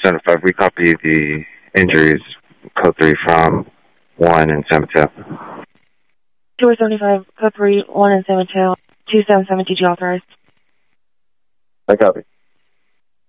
75, we copy the injuries, code 3 from 1 and 72. 275, code 3, 1 and 72, 2772 authorized. I copy.